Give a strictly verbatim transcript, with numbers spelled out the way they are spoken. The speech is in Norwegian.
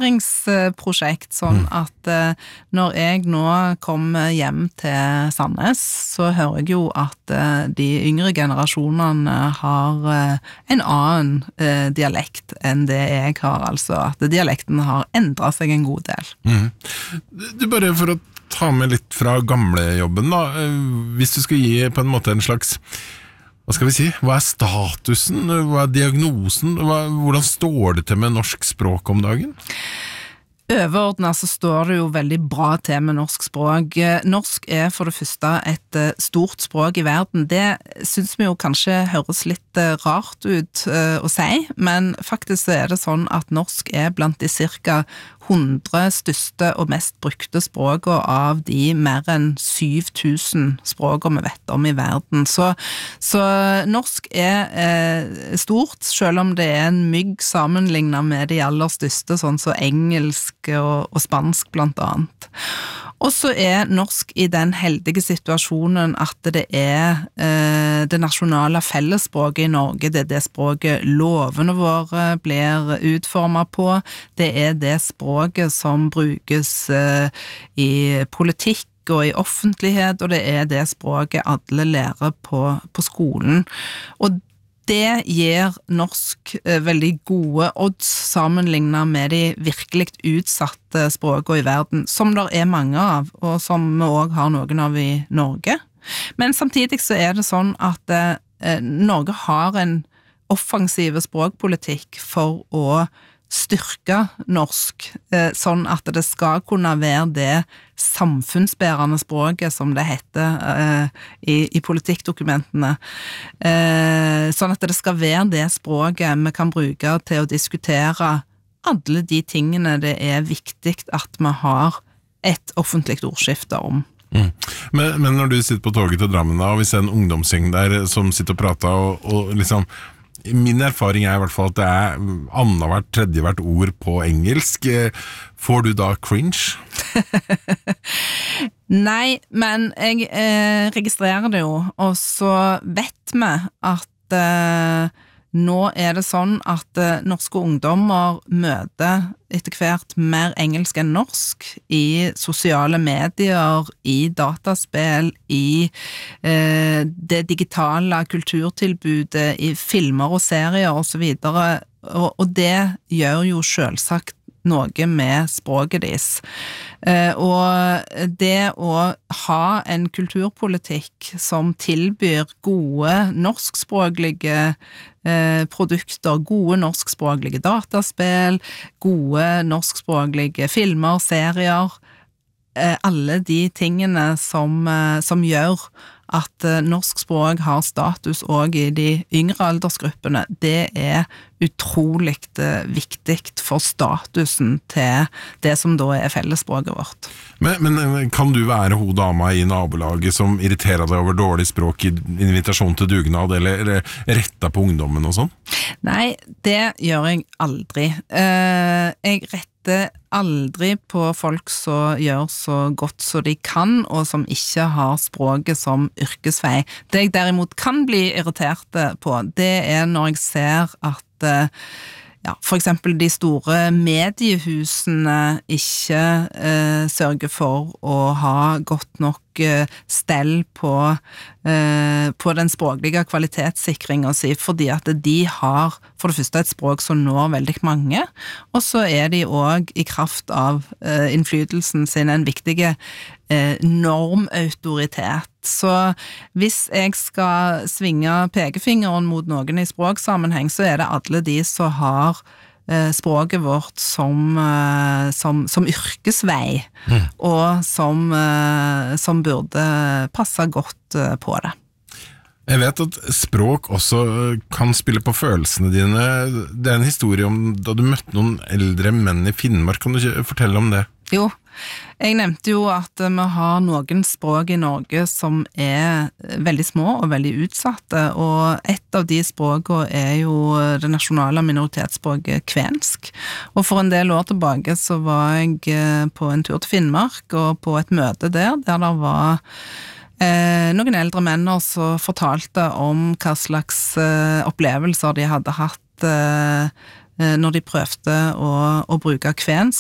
integreringsprosjekt, sånn at uh, når jeg nå kommer hjem til Sandnes, så hører jeg jo at uh, de yngre generasjonene har uh, en annen uh, dialekt enn det jeg har, altså at dialekten har endret seg en god del. Mm. Du, bare for å ta med litt fra gamlejobben da, hvis du skal gi på en måte en slags, hva skal vi si, hva er statusen, hva er diagnosen, hva, hvordan står det til med norsk språk om dagen? Overordnet så står det jo veldig bra til med norsk språk. Norsk er for det første et stort språk i verden. Det synes vi jo kanskje høres litt rart ut å si, men faktisk er det sånn at norsk er blant de cirka hundre største og mest brukte språkene av de mer enn syv tusen språkene vi vet om i verden. Så, så norsk er eh, stort, selv om det er en mygg sammenlignet med de aller største, sånn som engelsk og, og spansk blant annet. Og så er norsk i den heldige situasjonen at det er eh, det nasjonale fellesspråket i Norge, det er det språket lovene våre blir utformet på, det er det språket som brukes eh, i politikk og i offentlighet, og det er det språket alle lærer på, på skolen. Og det gir norsk eh, veldig gode odds sammenlignet med de virkelig utsatte språkene i verden, som det er mange av, og som vi også har noen av i Norge. Men samtidig så er det sånn at eh, Norge har en offensiv språkpolitikk for å styrke norsk, eh, sånn at det skal kunne være det samfunnsbærende språket, som det heter eh, i, i politikkdokumentene. Eh, sånn at det skal være det språket vi kan bruke til å diskutere alle de tingene det er viktig at vi har et offentlig ordskifte om. Mm. Men, men når du sitter på toget til Drammen da, og vi ser en ungdomsgjeng der som sitter og prater og, og liksom min erfaring er i hvert fall at det er annethvert, tredje hvert ord på engelsk. Får du da cringe? Nei, men jeg eh, registrerer det jo, og så vet vi at eh, nå er det sånn at eh, norske ungdommer møter etter hvert mer engelsk enn norsk i sosiale medier, i dataspill, i eh, det digitale kulturtilbudet, i filmer og serier og så videre, og, og det gjør jo selvsagt noe med språket deres. Eh, og det å ha en kulturpolitikk som tilbyr gode norskspråklige eh, produkter, gode norskspråklige dataspill, gode norskspråklige filmer, serier, eh, alle de tingene som, eh, som gjør at eh, norsk språk har status også i de yngre aldersgruppene, det er utrolig eh, viktig for statusen til det som da er fellesspråket vårt. Men, men kan du være ho dama i nabolaget som irriterer deg over dårlig språk i invitasjon til dugnad, eller, eller retta på ungdommen og sånn? Nei, det gjør jeg aldri. Eh, jeg retter aldri på folk som gjør så godt som de kan, og som ikke har språket som yrkesvei. Det jeg derimot kan bli irritert på, det er når jeg ser at ja, for eksempel de store mediehusene ikke eh, sørger for å ha godt nok eh, stell på, eh, på den språklige kvalitetssikringen si, fordi at de har for det første et språk som når veldig mange, og så er de også i kraft av eh, innflytelsen sin en viktige eh, normautoritet. Så hvis jeg skal svinge pekefingeren mot noen i språksammenheng, så er det alle de som har eh, språket vårt som, eh, som, som yrkesvei, mm. og som, eh, som burde passe godt eh, på det. Jeg vet at språk også kan spille på følelsene dine. Det er en historie om da du møtte noen eldre menn i Finnmark. Kan du ikke fortelle om det? Jo, jeg nevnte jo at vi har noen språk i Norge som er veldig små og veldig utsatte, og et av de språkene er jo det nasjonale minoritetsspråket kvensk. Og for en del år tilbake så var jeg på en tur til Finnmark og på et møte der, der det var Eh, noen eldre menn som fortalte om hva slags eh, opplevelser de hadde hatt eh, når de prøvde å, å bruke kvensk.